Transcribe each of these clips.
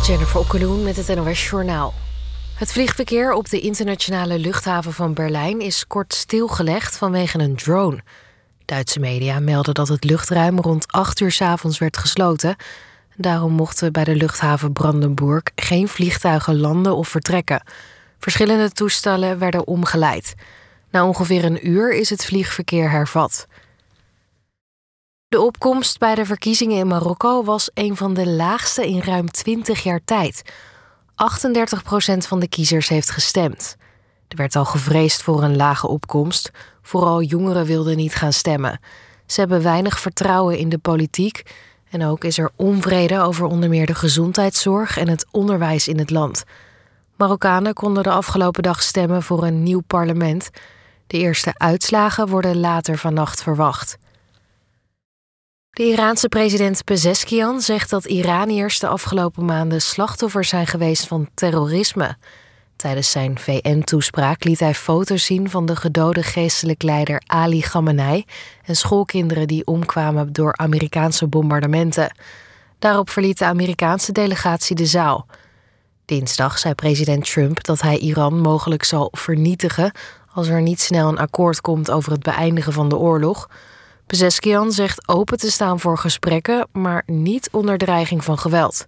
Jennifer Okkeloen met het NOS Journaal. Het vliegverkeer op de internationale luchthaven van Berlijn is kort stilgelegd vanwege een drone. Duitse media melden dat het luchtruim rond 8 uur 's avonds werd gesloten. Daarom mochten bij de luchthaven Brandenburg geen vliegtuigen landen of vertrekken. Verschillende toestellen werden omgeleid. Na ongeveer een uur is het vliegverkeer hervat. De opkomst bij de verkiezingen in Marokko was een van de laagste in ruim 20 jaar tijd. 38% van de kiezers heeft gestemd. Er werd al gevreesd voor een lage opkomst. Vooral jongeren wilden niet gaan stemmen. Ze hebben weinig vertrouwen in de politiek. En ook is er onvrede over onder meer de gezondheidszorg en het onderwijs in het land. Marokkanen konden de afgelopen dag stemmen voor een nieuw parlement. De eerste uitslagen worden later vannacht verwacht. De Iraanse president Pezeshkian zegt dat Iraniërs de afgelopen maanden slachtoffer zijn geweest van terrorisme. Tijdens zijn VN-toespraak liet hij foto's zien van de gedode geestelijk leider Ali Khamenei en schoolkinderen die omkwamen door Amerikaanse bombardementen. Daarop verliet de Amerikaanse delegatie de zaal. Dinsdag zei president Trump dat hij Iran mogelijk zal vernietigen als er niet snel een akkoord komt over het beëindigen van de oorlog. Pezeshkian zegt open te staan voor gesprekken, maar niet onder dreiging van geweld.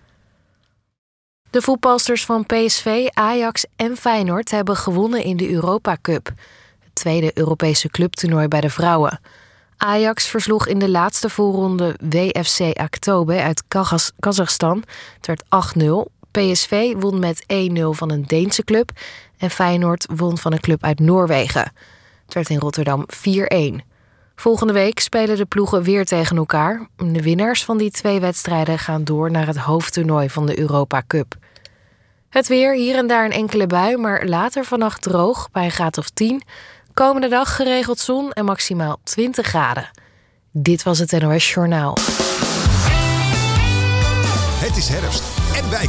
De voetbalsters van PSV, Ajax en Feyenoord hebben gewonnen in de Europa Cup, het tweede Europese clubtoernooi bij de vrouwen. Ajax versloeg in de laatste voorronde WFC Aktobe uit Kazachstan. Het werd 8-0. PSV won met 1-0 van een Deense club en Feyenoord won van een club uit Noorwegen. Het werd in Rotterdam 4-1. Volgende week spelen de ploegen weer tegen elkaar. De winnaars van die 2 wedstrijden gaan door naar het hoofdtoernooi van de Europa Cup. Het weer, hier en daar een enkele bui, maar later vannacht droog bij een graad of 10. Komende dag geregeld zon en maximaal 20 graden. Dit was het NOS Journaal. Het is herfst en wij